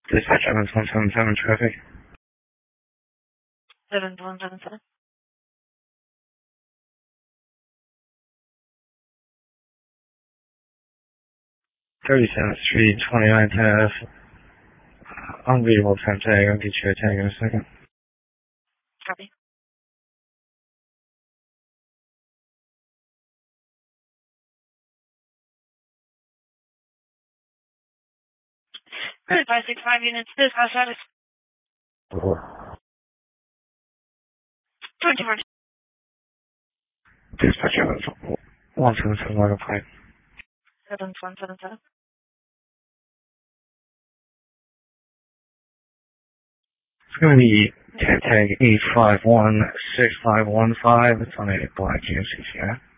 Dispatch 7177 traffic. 7177. 37th Street, 2910 F. Unreadable time tag. I'll get you a tag in a second. Copy. Good, 565 units. Dispatch status. 24. Dispatch 177 Market Pipe. 7177. It's going to be tag 8516515. It's on a black GMC.